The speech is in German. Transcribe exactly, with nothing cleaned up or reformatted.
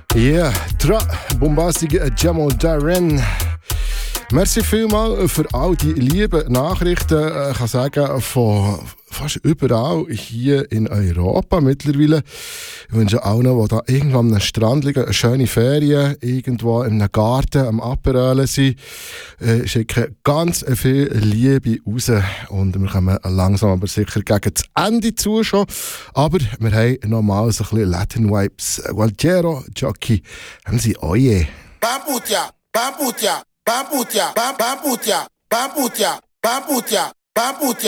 Yeah, Tra Bombastic Jamal Darren. Merci vielmals für all die lieben Nachrichten. Ich kann sagen, von fast überall hier in Europa mittlerweile. Ich wünsche allen, die da irgendwo am Strand liegen, eine schöne Ferien, irgendwo in einem Garten am Aperölen sind. Ich schicke ganz viel Liebe raus und wir kommen langsam aber sicher gegen das Ende zu schon. Aber wir haben nochmal so ein bisschen Latin-Vibes. Gualtiero, Jockey, haben Sie Oje. Bambutia, Bambutia, Bambutia, Bambutia, Bambutia, Bambutia, Bambutia.